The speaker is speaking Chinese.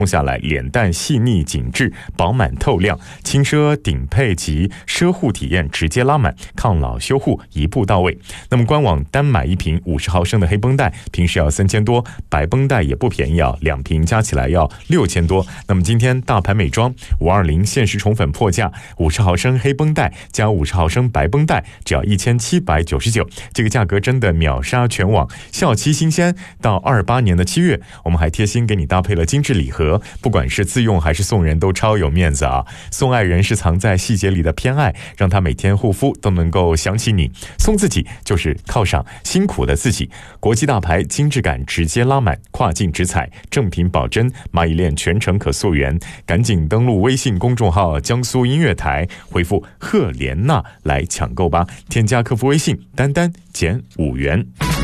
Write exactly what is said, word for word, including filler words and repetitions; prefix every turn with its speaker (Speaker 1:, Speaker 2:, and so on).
Speaker 1: 下来，脸蛋细腻紧致、饱满透亮，轻奢顶配及奢护体验直接拉满，抗老修护一步到位。那么官网单买一瓶五十毫升的黑绷带，平时要三千多，白绷带也不便宜啊，两瓶加起来要六千多。那么今天大牌美妆五二零限时宠粉破价，五十毫升黑绷带加五十毫升白绷带，只要一千七百九十九，这个价格真的秒杀全网。效期新鲜，到二八年的七月，我们还贴心给你搭配了精致礼盒。不管是自用还是送人都超有面子啊！送爱人是藏在细节里的偏爱，让他每天护肤都能够想起你；送自己就是犒赏辛苦的自己。国际大牌，精致感直接拉满，跨境直采，正品保真，蚂蚁链全程可溯源。赶紧登录微信公众号江苏音乐台，回复赫莲娜来抢购吧！添加客服微信丹丹减五元。